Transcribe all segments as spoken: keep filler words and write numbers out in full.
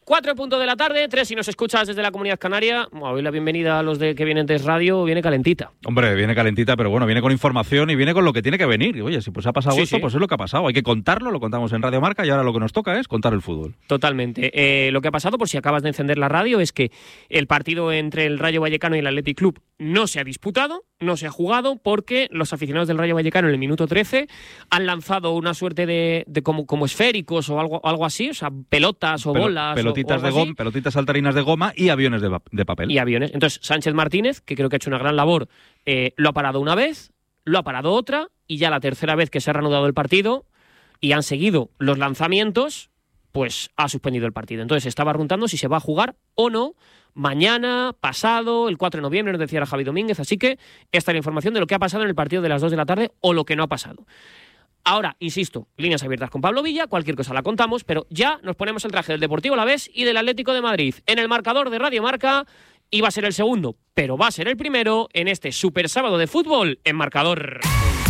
Cuatro puntos de la tarde, tres si nos escuchas desde la Comunidad Canaria. Hoy la bienvenida a los de que vienen de Radio viene calentita. Hombre, viene calentita, pero bueno, viene con información y viene con lo que tiene que venir. Y, oye, si pues ha pasado sí, esto, sí. pues es lo que ha pasado. Hay que contarlo, lo contamos en Radio Marca y ahora lo que nos toca es contar el fútbol. Totalmente. Eh, lo que ha pasado, por si acabas de encender la radio, es que el partido entre el Rayo Vallecano y el Athletic Club no se ha disputado, no se ha jugado, porque los aficionados del Rayo Vallecano en el minuto trece han lanzado una suerte de, de como, como esféricos o algo, algo así, o sea, pelotas o Pel- bolas. Pelotitas o, o de algo goma, pelotitas saltarinas de goma y aviones de, de papel. Y aviones. Entonces, Sánchez Martínez, que creo que ha hecho una gran labor, eh, lo ha parado una vez, lo ha parado otra, y ya la tercera vez que se ha reanudado el partido y han seguido los lanzamientos, pues ha suspendido el partido. Entonces, se estaba preguntando si se va a jugar o no mañana, pasado, el cuatro de noviembre, nos decía Javi Domínguez. Así que esta es la información de lo que ha pasado en el partido de las dos de la tarde o lo que no ha pasado. Ahora, insisto, líneas abiertas con Pablo Villa, cualquier cosa la contamos, pero ya nos ponemos el traje del Deportivo Alavés y del Atlético de Madrid. En el marcador de Radio Marca iba a ser el segundo, pero va a ser el primero en este super sábado de fútbol en marcador.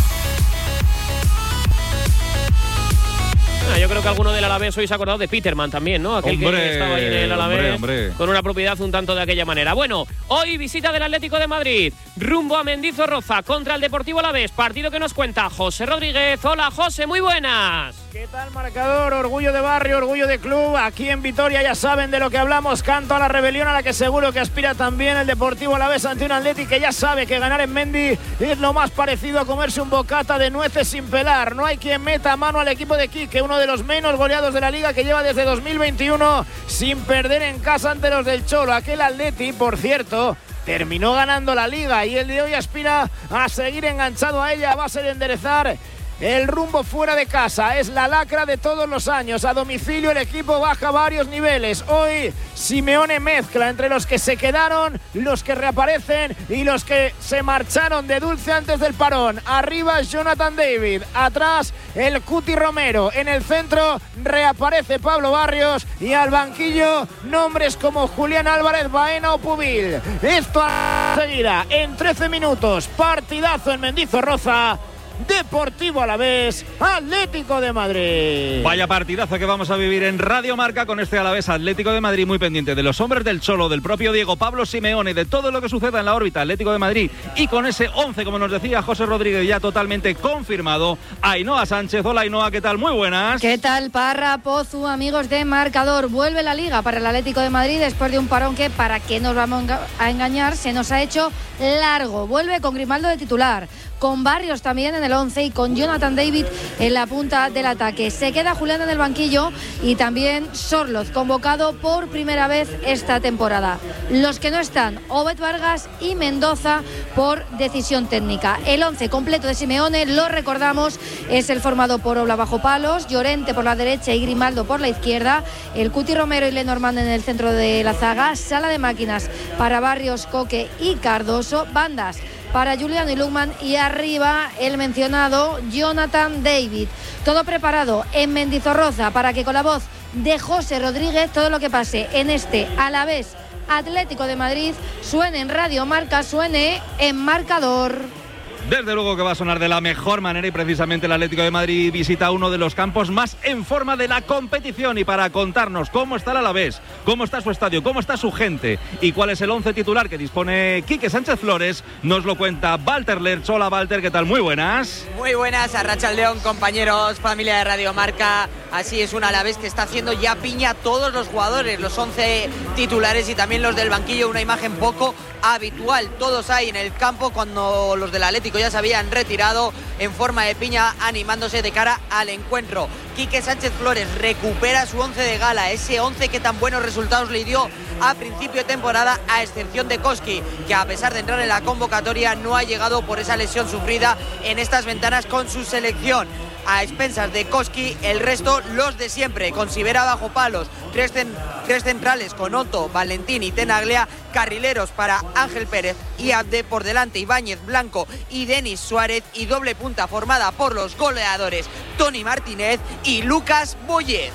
Ah, yo creo que alguno del Alavés hoy se ha acordado de Peterman también, ¿no? Aquel hombre, que estaba ahí en el Alavés hombre, hombre. con una propiedad un tanto de aquella manera. Bueno, hoy visita del Atlético de Madrid, rumbo a Mendizorroza contra el Deportivo Alavés, partido que nos cuenta José Rodríguez. Hola, José, muy buenas. ¿Qué tal, marcador? Orgullo de barrio, orgullo de club. Aquí en Vitoria ya saben de lo que hablamos. Canto a la rebelión a la que seguro que aspira también el Deportivo Alavés ante un Atleti que ya sabe que ganar en Mendy es lo más parecido a comerse un bocata de nueces sin pelar. No hay quien meta mano al equipo de Quique, uno de los menos goleados de la Liga, que lleva desde dos mil veintiuno sin perder en casa ante los del Cholo. Aquel Atleti, por cierto, terminó ganando la Liga y el de hoy aspira a seguir enganchado a ella a base de enderezar el rumbo fuera de casa. Es la lacra de todos los años. A domicilio el equipo baja varios niveles. Hoy Simeone mezcla entre los que se quedaron, los que reaparecen y los que se marcharon de dulce antes del parón. Arriba Jonathan David, atrás el Cuti Romero, en el centro reaparece Pablo Barrios y al banquillo nombres como Julián Álvarez, Baena o Pubil. Esto a seguida en trece minutos. Partidazo en Mendizorroza. Deportivo Alavés, Atlético de Madrid. Vaya partidazo que vamos a vivir en Radio Marca con este Alavés Atlético de Madrid, muy pendiente de los hombres del Cholo, del propio Diego Pablo Simeone, de todo lo que suceda en la órbita Atlético de Madrid, y con ese once, como nos decía José Rodríguez, ya totalmente confirmado. Ainhoa Sánchez. Hola, Ainhoa, ¿qué tal? Muy buenas. ¿Qué tal, Parra, Pozu, amigos de Marcador? Vuelve la Liga para el Atlético de Madrid después de un parón que, para qué nos vamos a engañar, se nos ha hecho largo. Vuelve con Grimaldo de titular, con Barrios también en el once y con Jonathan David en la punta del ataque. Se queda Julián en el banquillo y también Sorloz, convocado por primera vez esta temporada. Los que no están, Obed Vargas y Mendoza, por decisión técnica. El once completo de Simeone, lo recordamos, es el formado por Obla bajo palos, Llorente por la derecha y Grimaldo por la izquierda, el Cuti Romero y Lenormand en el centro de la zaga, sala de máquinas para Barrios, Coque y Cardoso, bandas para Julián y Lukman y arriba el mencionado Jonathan David. Todo preparado en Mendizorroza para que con la voz de José Rodríguez todo lo que pase en este Alavés Atlético de Madrid suene en Radio Marca, suene en Marcador. Desde luego que va a sonar de la mejor manera y precisamente el Atlético de Madrid visita uno de los campos más en forma de la competición, y para contarnos cómo está el Alavés, cómo está su estadio, cómo está su gente y cuál es el once titular que dispone Quique Sánchez Flores, nos lo cuenta Walter Lerch. Hola, Walter, ¿qué tal? Muy buenas. Muy buenas, Arratsaldeon, compañeros, familia de Radio Marca. Así es, un Alavés que está haciendo ya piña a todos los jugadores, los once titulares y también los del banquillo, una imagen poco habitual. Todos ahí en el campo cuando los del Atlético ya se habían retirado, en forma de piña, animándose de cara al encuentro. Quique Sánchez Flores recupera su once de gala, ese once que tan buenos resultados le dio a principio de temporada, a excepción de Koski, que a pesar de entrar en la convocatoria no ha llegado por esa lesión sufrida en estas ventanas con su selección. A expensas de Koski, el resto los de siempre, con Sivera bajo palos, tres, cen- tres centrales con Otto, Valentín y Tenaglia, carrileros para Ángel Pérez y Abde, por delante Ibáñez, Blanco y Denis Suárez, y doble punta formada por los goleadores Tony Martínez y Lucas Boyet.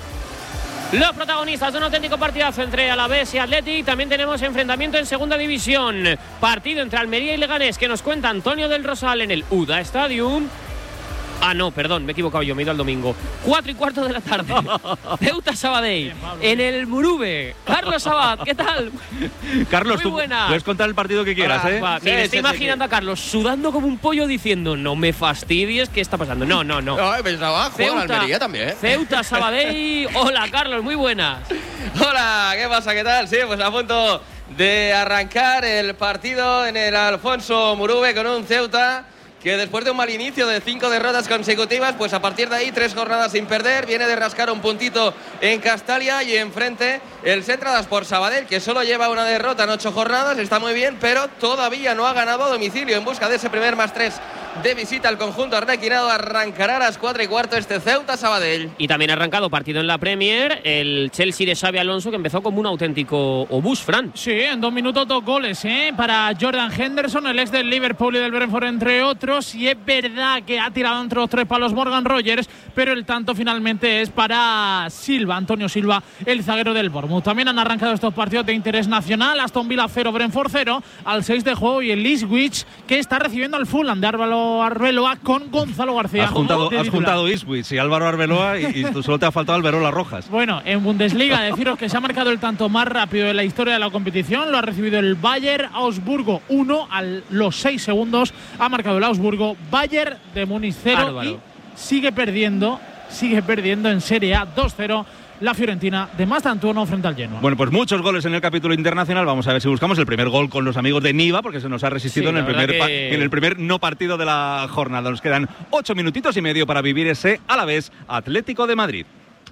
Los protagonistas de un auténtico partidazo entre Alavés y Athletic. También tenemos enfrentamiento en segunda división, partido entre Almería y Leganés, que nos cuenta Antonio del Rosal en el U D A Stadium. Ah, no, perdón, me he equivocado yo, me he ido al domingo. Cuatro y cuarto de la tarde. Ceuta Sabadell, en el Murube. Carlos Sabat, ¿qué tal? Carlos, Muy tú buena. puedes contar el partido que quieras, Hola, ¿eh? va, Sí, mira, sí, estoy sí, imaginando sí. a Carlos sudando como un pollo diciendo, no me fastidies, ¿qué está pasando? No, no, no. Ay, pensaba, juega la Almería también. Ceuta Sabadell. Hola, Carlos, muy buenas. Hola, ¿qué pasa? ¿Qué tal? Sí, pues a punto de arrancar el partido en el Alfonso Murube con un Ceuta que después de un mal inicio de cinco derrotas consecutivas, pues a partir de ahí tres jornadas sin perder, viene de rascar un puntito en Castalia y enfrente el Centradas por Sabadell, que solo lleva una derrota en ocho jornadas, está muy bien, pero todavía no ha ganado a domicilio en busca de ese primer más tres de visita al conjunto arlequinado. Arrancará a las cuatro y cuarto este Ceuta Sabadell. Y también ha arrancado partido en la Premier, el Chelsea de Xabi Alonso, que empezó como un auténtico obús, Fran. Sí, en dos minutos dos goles, ¿eh? Para Jordan Henderson, el ex del Liverpool y del Brentford, entre otros. Y es verdad que ha tirado entre los tres palos Morgan Rogers, pero el tanto finalmente es para Silva, Antonio Silva, el zaguero del Bournemouth. También han arrancado estos partidos de interés nacional. Aston Villa cero, Brentford cero, al seis de juego, y el Ipswich, que está recibiendo al Fulham de Álvaro Arbeloa con Gonzalo García. Has juntado, de has titular. juntado Ipswich y Álvaro Arbeloa y, y tú solo te ha faltado Alberola Rojas. Bueno, en Bundesliga deciros que se ha marcado el tanto más rápido de la historia de la competición. Lo ha recibido el Bayer Augsburgo uno, a los seis segundos ha marcado el Augsburgo. Bayer de Múnich cero y sigue perdiendo, sigue perdiendo en Serie A dos cero la Fiorentina de Mastantuono frente al Genoa. Bueno, pues muchos goles en el capítulo internacional. Vamos a ver si buscamos el primer gol con los amigos de Niva, porque se nos ha resistido Sí, en, el la primer verdad pa- que- en el primer no partido de la jornada. Nos quedan ocho minutitos y medio para vivir ese Alavés Atlético de Madrid.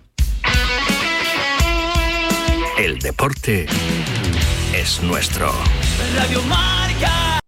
El deporte es nuestro. Radio Marca.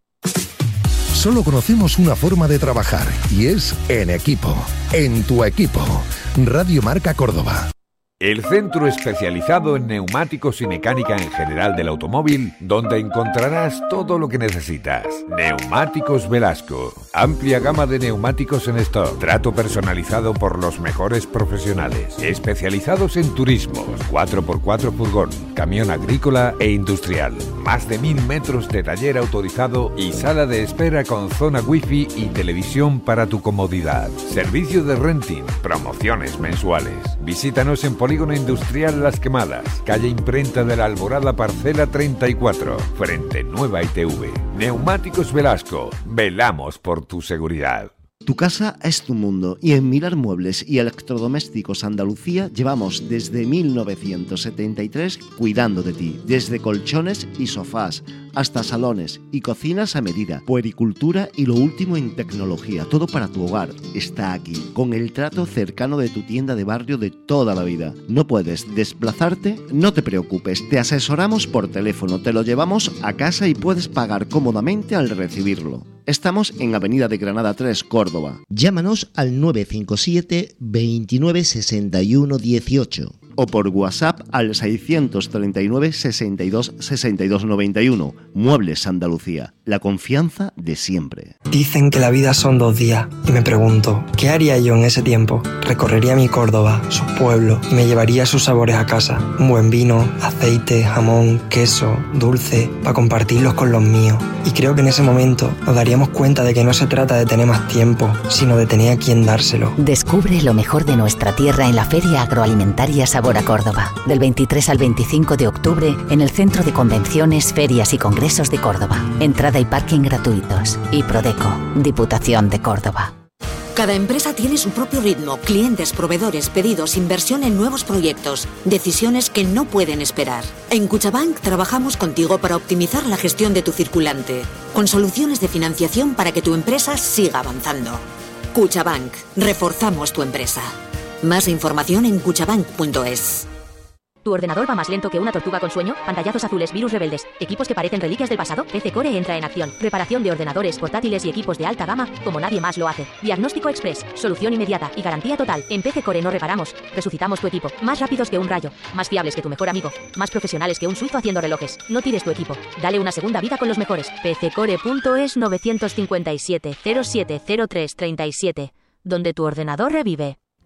Solo conocemos una forma de trabajar y es en equipo, en tu equipo. Radio Marca Córdoba. El centro especializado en neumáticos y mecánica en general del automóvil, donde encontrarás todo lo que necesitas. Neumáticos Velasco. Amplia gama de neumáticos en stock. Trato personalizado por los mejores profesionales. Especializados en turismos, cuatro por cuatro furgón, camión agrícola e industrial. Más de mil metros de taller autorizado y sala de espera con zona wifi y televisión para tu comodidad. Servicio de renting, promociones mensuales. Visítanos en Polígono Industrial Las Quemadas, calle Imprenta de la Alborada, parcela treinta y cuatro, frente Nueva I T V. Neumáticos Velasco, velamos por tu seguridad. Tu casa es tu mundo y en Mirar Muebles y Electrodomésticos Andalucía llevamos desde mil novecientos setenta y tres cuidando de ti, desde colchones y sofás hasta salones y cocinas a medida, puericultura y lo último en tecnología, todo para tu hogar está aquí, con el trato cercano de tu tienda de barrio de toda la vida. ¿No puedes desplazarte? No te preocupes, te asesoramos por teléfono, te lo llevamos a casa y puedes pagar cómodamente al recibirlo. Estamos en Avenida de Granada tres, Córdoba. Llámanos al nueve cinco siete, veintinueve, sesenta y uno, dieciocho o por WhatsApp al seiscientos treinta y nueve, sesenta y dos, sesenta y dos, noventa y uno. Muebles Andalucía, la confianza de siempre. Dicen que la vida son dos días y me pregunto, ¿qué haría yo en ese tiempo? Recorrería mi Córdoba, su pueblo, y me llevaría sus sabores a casa. Un buen vino, aceite, jamón, queso, dulce, para compartirlos con los míos. Y creo que en ese momento nos daríamos cuenta de que no se trata de tener más tiempo, sino de tener a quien dárselo. Descubre lo mejor de nuestra tierra en la Feria Agroalimentaria Sabor a Córdoba, del veintitrés al veinticinco de octubre en el Centro de Convenciones, Ferias y Congresos de Córdoba. Entrada y parking gratuitos. Y Prodeco, Diputación de Córdoba. Cada empresa tiene su propio ritmo, clientes, proveedores, pedidos, inversión en nuevos proyectos, decisiones que no pueden esperar. En Cuchabank trabajamos contigo para optimizar la gestión de tu circulante, con soluciones de financiación para que tu empresa siga avanzando. Cuchabank, reforzamos tu empresa. Más información en cuchabank punto es. ¿Tu ordenador va más lento que una tortuga con sueño? Pantallazos azules, virus rebeldes, equipos que parecen reliquias del pasado. P C Core entra en acción. Reparación de ordenadores, portátiles y equipos de alta gama como nadie más lo hace. Diagnóstico express, solución inmediata y garantía total. En P C Core no reparamos, resucitamos tu equipo. Más rápidos que un rayo, más fiables que tu mejor amigo, más profesionales que un suizo haciendo relojes. No tires tu equipo, dale una segunda vida con los mejores. P C Core punto es nueve cinco siete, cero siete cero tres tres siete, donde tu ordenador revive.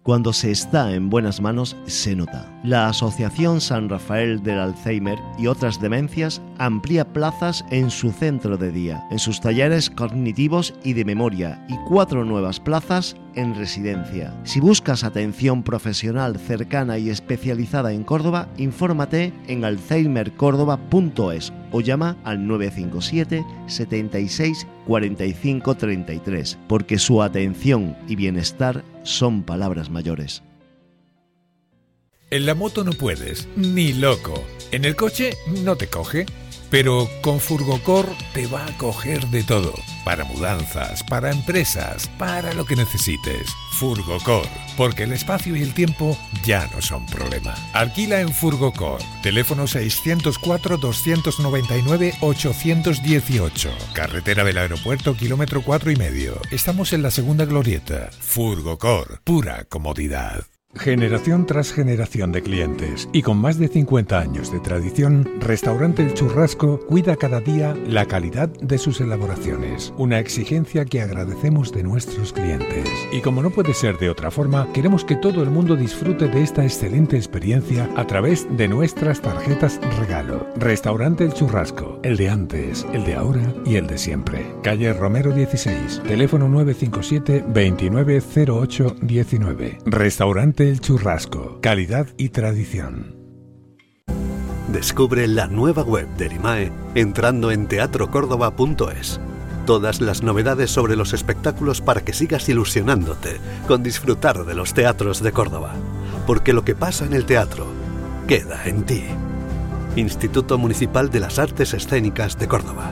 Cuando se está en buenas manos, se nota. La Asociación San Rafael del Alzheimer y otras demencias amplía plazas en su centro de día, en sus talleres cognitivos y de memoria, y cuatro nuevas plazas en residencia. Si buscas atención profesional cercana y especializada en Córdoba, infórmate en alzheimer córdoba punto es o llama al nueve cinco siete, setenta y seis, cuarenta y cinco, treinta y tres, porque su atención y bienestar son palabras mayores. En la moto no puedes, ni loco. En el coche no te coge. Pero con Furgocor te va a coger de todo. Para mudanzas, para empresas, para lo que necesites. Furgocor, porque el espacio y el tiempo ya no son problema. Alquila en Furgocor. Teléfono seiscientos cuatro, doscientos noventa y nueve, ochocientos dieciocho. Carretera del Aeropuerto, kilómetro cuatro y medio. Estamos en la segunda glorieta. Furgocor, pura comodidad. Generación tras generación de clientes y con más de cincuenta años de tradición, Restaurante El Churrasco cuida cada día la calidad de sus elaboraciones, una exigencia que agradecemos de nuestros clientes. Y como no puede ser de otra forma, queremos que todo el mundo disfrute de esta excelente experiencia a través de nuestras tarjetas regalo. Restaurante El Churrasco, el de antes, el de ahora y el de siempre. Calle Romero dieciséis, teléfono nueve cinco siete, veintinueve cero ocho diecinueve. Restaurante El Churrasco, calidad y tradición. Descubre la nueva web de Erimae entrando en teatro córdoba punto es. Todas las novedades sobre los espectáculos para que sigas ilusionándote con disfrutar de los teatros de Córdoba. Porque lo que pasa en el teatro queda en ti. Instituto Municipal de las Artes Escénicas de Córdoba.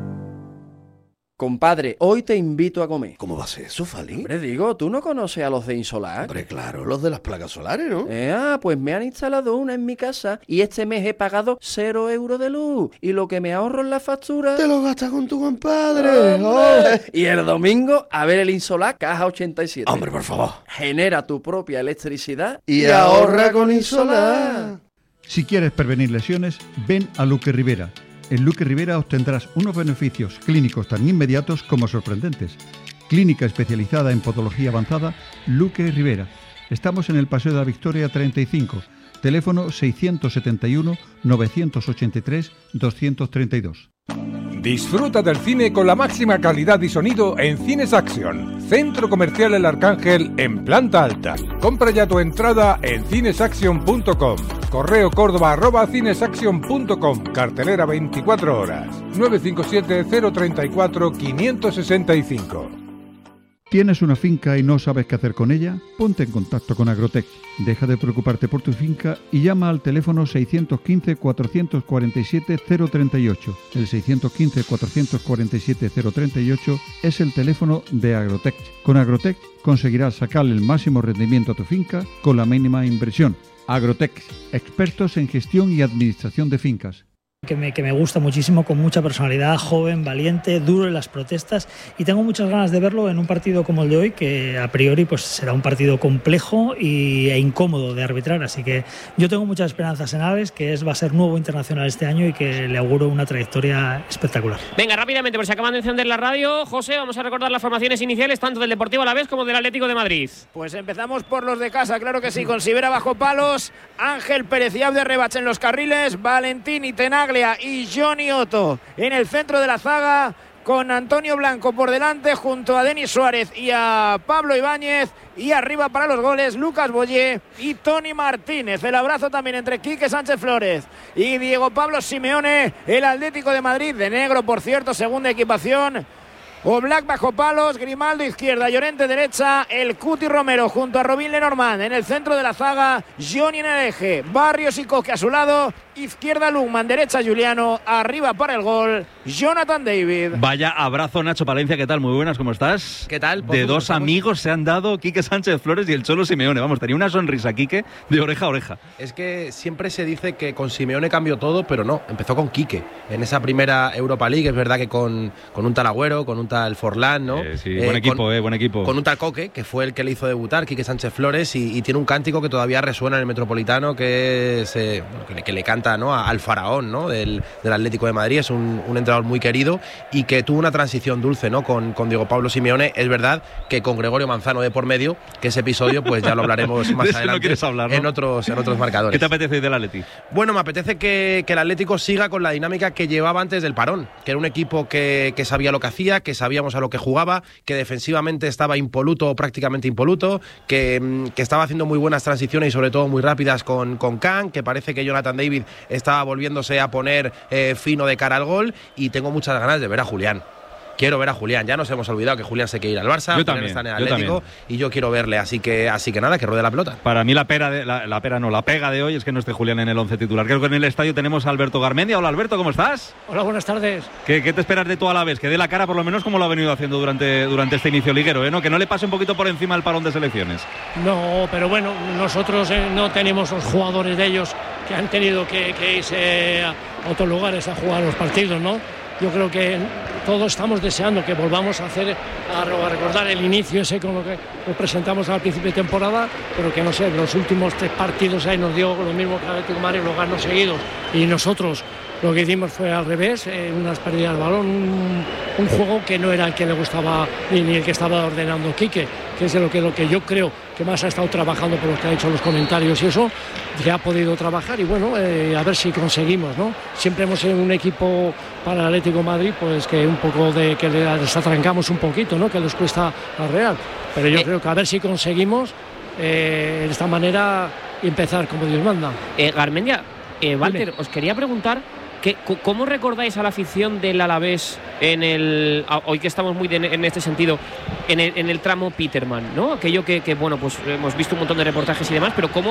Compadre, hoy te invito a comer. ¿Cómo va a ser eso, Fali? Hombre, digo, ¿tú no conoces a los de Insolar? Hombre, claro, los de las placas solares, ¿no? Eh, ah, pues me han instalado una en mi casa y este mes he pagado cero euros de luz. Y lo que me ahorro en la factura... ¡Te lo gastas con tu compadre! ¡Oh! Y el domingo, a ver el Insolar Caja ochenta y siete. Hombre, por favor. Genera tu propia electricidad y, y ahorra con Insolar. Si quieres prevenir lesiones, ven a Luque Rivera. En Luque Rivera obtendrás unos beneficios clínicos tan inmediatos como sorprendentes. Clínica especializada en podología avanzada, Luque Rivera. Estamos en el Paseo de la Victoria treinta y cinco, teléfono seiscientos setenta y uno, novecientos ochenta y tres, doscientos treinta y dos. Disfruta del cine con la máxima calidad y sonido en Cines Action, Centro Comercial El Arcángel en planta alta. Compra ya tu entrada en cinesaction punto com. Correo córdoba arroba cinesaction punto com. Cartelera veinticuatro horas. nueve cinco siete, cero tres cuatro, cinco seis cinco. ¿Tienes una finca y no sabes qué hacer con ella? Ponte en contacto con Agrotech. Deja de preocuparte por tu finca y llama al teléfono seiscientos quince, cuatrocientos cuarenta y siete, cero treinta y ocho. El seiscientos quince, cuatrocientos cuarenta y siete, cero treinta y ocho es el teléfono de Agrotech. Con Agrotech conseguirás sacarle el máximo rendimiento a tu finca con la mínima inversión. Agrotech, expertos en gestión y administración de fincas. Que me, que me gusta muchísimo, con mucha personalidad, joven, valiente, duro en las protestas, y tengo muchas ganas de verlo en un partido como el de hoy, que a priori pues será un partido complejo y, e incómodo de arbitrar, así que yo tengo muchas esperanzas en Aves, que es, va a ser nuevo internacional este año y que le auguro una trayectoria espectacular. Venga, rápidamente, por si acaban de encender la radio, José, vamos a recordar las formaciones iniciales tanto del Deportivo Alavés como del Atlético de Madrid. Pues empezamos por los de casa, claro que sí, con Sivera bajo palos, Ángel Pérez y Abde Rebache en los carriles, Valentín y Tenaglia y Johnny Otto en el centro de la zaga, con Antonio Blanco por delante junto a Denis Suárez y a Pablo Ibáñez, y arriba para los goles Lucas Boyé y Tony Martínez. El abrazo también entre Quique Sánchez Flores y Diego Pablo Simeone, el Atlético de Madrid, de negro por cierto, segunda equipación. Oblak bajo palos, Grimaldo izquierda, Llorente derecha, el Cuti Romero junto a Robin Lenormand en el centro de la zaga, Johnny en el eje, Barrios y Coque a su lado, izquierda Lugman, derecha Juliano, arriba para el gol, Jonathan David. Vaya abrazo, Nacho Palencia, ¿qué tal? Muy buenas, ¿cómo estás? ¿Qué tal? De dos amigos se han dado Quique Sánchez Flores y el Cholo Simeone. Vamos, tenía una sonrisa Quique de oreja a oreja. Es que siempre se dice que con Simeone cambió todo, pero no, empezó con Quique. En esa primera Europa League, es verdad que con, con un tal Agüero, con un tal tal Forlán, ¿no? Eh, sí, eh, buen equipo, con, eh, buen equipo. Con un tal Coque, que fue el que le hizo debutar, Quique Sánchez Flores, y, y tiene un cántico que todavía resuena en el Metropolitano, que es eh, que, le, que le canta, ¿no?, al faraón, ¿no?, del, del Atlético de Madrid. Es un, un entrenador muy querido y que tuvo una transición dulce, ¿no?, con, con Diego Pablo Simeone. Es verdad que con Gregorio Manzano de por medio, que ese episodio pues ya lo hablaremos más adelante, no quieres hablar, ¿no?, en otros, en otros marcadores. ¿Qué te apetece del Atleti? Bueno, me apetece que, que el Atlético siga con la dinámica que llevaba antes del parón, que era un equipo que, que sabía lo que hacía, que sabíamos a lo que jugaba, que defensivamente estaba impoluto o prácticamente impoluto, que, que estaba haciendo muy buenas transiciones y sobre todo muy rápidas con, con Can, que parece que Jonathan David estaba volviéndose a poner eh, fino de cara al gol, y tengo muchas ganas de ver a Julián. Quiero ver a Julián, ya nos hemos olvidado que Julián se quiere ir al Barça, yo Julián también, está en el yo Atlético también. y yo quiero verle, así que así que nada, que ruede la pelota. Para mí la pera, de, la, la pera no, la pega de hoy es que no esté Julián en el once titular. Creo que en el estadio tenemos a Alberto Garmendia. Hola Alberto, ¿cómo estás? Hola, buenas tardes. ¿Qué, qué te esperas de tu Alavés? Que dé la cara por lo menos como lo ha venido haciendo durante, durante este inicio liguero, ¿eh? ¿No? Que no le pase un poquito por encima el parón de selecciones. No, pero bueno, nosotros eh, no tenemos los jugadores de ellos que han tenido que, que irse a otros lugares a jugar los partidos, ¿no? Yo creo que todos estamos deseando que volvamos a hacer, a recordar el inicio ese con lo que nos presentamos al principio de temporada, pero que no sé, los últimos tres partidos ahí nos dio lo mismo que Atlético de Madrid, los ganó seguidos, y nosotros lo que hicimos fue al revés, eh, unas pérdidas de balón, un, un juego que no era el que le gustaba ni, ni el que estaba ordenando Quique, que es de lo que, lo que yo creo que más ha estado trabajando, por lo que ha dicho los comentarios y eso, que ha podido trabajar, y bueno, eh, a ver si conseguimos, ¿no? Siempre hemos sido un equipo para el Atlético de Madrid, pues que un poco de que les atrancamos un poquito, ¿no?, que les cuesta al Real, pero yo eh. creo que a ver si conseguimos eh, de esta manera empezar como Dios manda. Eh, Garmendia, eh, Walter, os quería preguntar que, ¿cómo recordáis a la afición del Alavés en el, hoy que estamos muy de, en este sentido, en el, en el tramo Peterman, ¿no? Aquello que, que, bueno, pues hemos visto un montón de reportajes y demás, pero ¿cómo